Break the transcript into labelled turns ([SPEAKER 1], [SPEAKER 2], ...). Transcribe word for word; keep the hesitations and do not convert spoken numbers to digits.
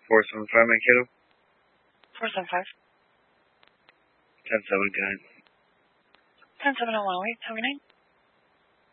[SPEAKER 1] four seven five, Mankato.
[SPEAKER 2] four seven five.
[SPEAKER 1] ten seven, go ahead.
[SPEAKER 2] ten seven oh one oh eight, tell me your name.